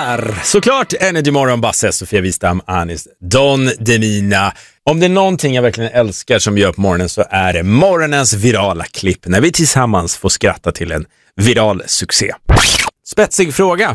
är såklart Energy Morgon, Basse, Sofia Wistam, Anis, Don Demina. Om det är någonting jag verkligen älskar som vi gör på morgonen så är det morgonens virala klipp när vi tillsammans får skratta till en viral succé. Spetsig fråga.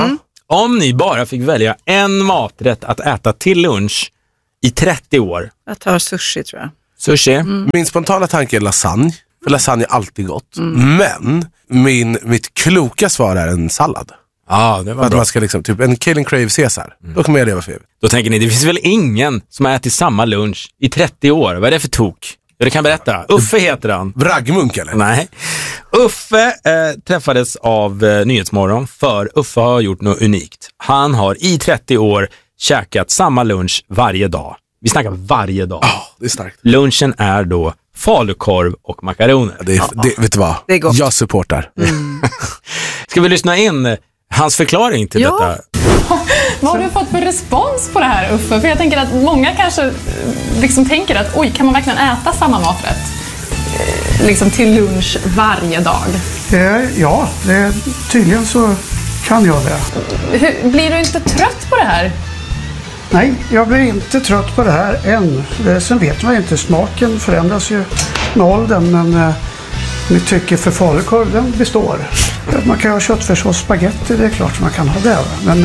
Om ni bara fick välja en maträtt att äta till lunch i 30 år. Jag tar sushi, tror jag. Sushi? Min spontana tanke är lasagne. För lasagne är alltid gott. Men mitt kloka svar är en sallad. Ja, det var att bra. man ska liksom, typ en Kill and Crave Caesar. Då kommer jag leva för evigt. Då tänker ni, det finns väl ingen som har ätit samma lunch i 30 år? Vad är det för tok? Jag kan berätta. Uffe heter han. Raggmunk eller? Nej. Uffe träffades av Nyhetsmorgon för Uffe har gjort något unikt. Han har i 30 år käkat samma lunch varje dag. Vi snackar varje dag. Det är starkt. Lunchen är då falukorv och makaroner. Vet du vad? Det är gott. Jag supportar. Ska vi lyssna in hans förklaring till detta? Vad har du fått för respons på det här, Uffe? För jag tänker att många kanske liksom tänker att oj, kan man verkligen äta samma maträtt liksom till lunch varje dag? Ja, tydligen så kan jag det. Blir du inte trött på det här? Nej, jag blir inte trött på det här än. Sen vet man inte, smaken förändras ju med åldern, men mitt tycke för falukorv, den består. Man kan ha köttfärssås och spaghetti, det är klart man kan ha det. Men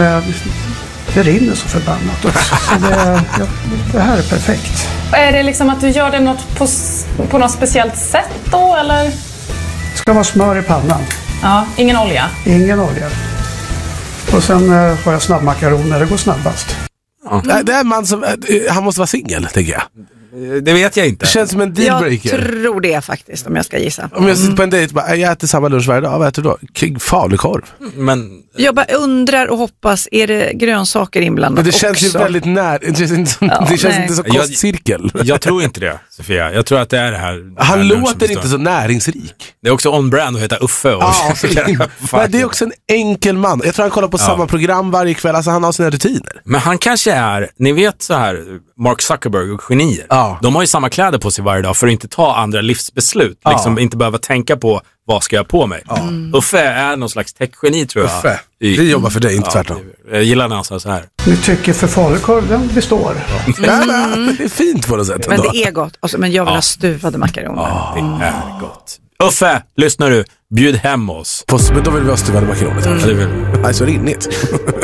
det rinner så förbannat också. Så det här är perfekt. Är det liksom att du gör det på något speciellt sätt då, eller? Det ska vara smör i pannan. Ja, ingen olja? Ingen olja. Och sen har jag snabbmakaroner, det går snabbast. Det är man som, han måste vara singel, tänker jag. Det vet jag inte. Det känns som en dealbreaker. Jag tror det faktiskt, om jag ska gissa. Om jag sitter på en dejt och bara, jag äter samma lunch varje dag, vad äter du då? Falukorv. Men Jag bara undrar och hoppas, är det grönsaker inblandat Men det också? känns ju väldigt det känns inte så kostcirkel. jag tror inte det, Sofia. Jag tror att det är det här. Han låter inte så näringsrik. Det är också on-brand att heta Uffe. Men det är också en enkel man. Jag tror han kollar på samma program varje kväll. Alltså han har sina rutiner. Men han kanske är, ni vet så här, Mark Zuckerberg och genier. Ja. De har ju samma kläder på sig varje dag för att inte ta andra livsbeslut. Liksom inte behöva tänka på vad ska jag på mig. Uffe är någon slags techgeni, tror jag. Uffe, vi jobbar för dig, inte tvärtom. Jag gillar när han sa så här. Mitt tycke för falukorv, den består. Det är fint på något sätt. Men det är gott. Alltså, men jag vill ha stuvade makaroner. Det är gott. Uffe, lyssnar du? Bjud hem oss. Men då vill vi ha stuvade makaroner. Det vill. Nej, så rinnigt.